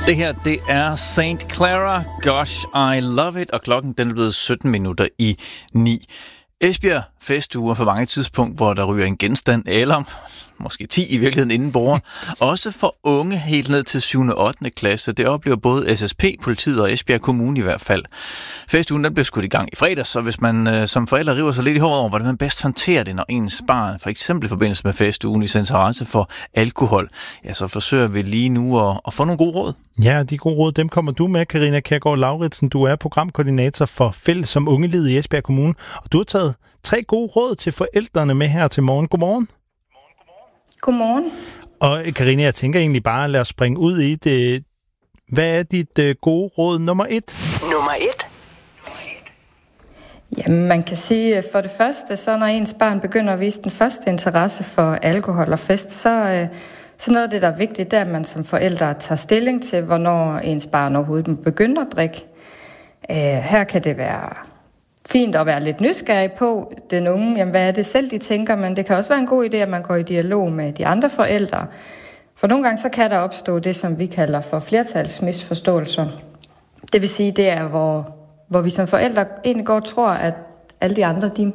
Det her, det er St. Clara, Gosh, I Love It, og klokken den er blevet 17 minutter i 9. Esbjerg festuger på mange tidspunkt, hvor der ryger en genstand, eller måske 10 i virkeligheden inden borger. Også for unge helt ned til 7. og 8. klasse. Det oplever både SSP, politiet og Esbjerg Kommune i hvert fald. Festugen den blev skudt i gang i fredags, så hvis man som forældre river sig lidt i håret over, hvordan man bedst håndterer det, når ens barn, for eksempel i forbindelse med festugen, viser interesse for alkohol, ja, så forsøger vi lige nu at få nogle gode råd. Ja, de gode råd, dem kommer du med, Karina Kjærgaard Lauritsen. Du er programkoordinator for Fælles som Ungelivet i Esbjerg Kommune, og du har taget 3 gode råd til forældrene med her til morgen. Godmorgen. Godmorgen. Og Karina, jeg tænker egentlig bare, lad os springe ud i det. Hvad er dit gode råd nummer 1? Nummer 1? Jamen, man kan sige, for det første, så når ens barn begynder at vise den første interesse for alkohol og fest, så noget af det, der er vigtigt, det er, at man som forældre tager stilling til, hvornår ens barn overhovedet må begynde at drikke. Her kan det være fint at være lidt nysgerrig på den unge, jamen hvad er det selv, de tænker, men det kan også være en god idé, at man går i dialog med de andre forældre. For nogle gange så kan der opstå det, som vi kalder for flertalsmisforståelser. Det vil sige, det er, hvor vi som forældre egentlig går og tror, at alle de andre, de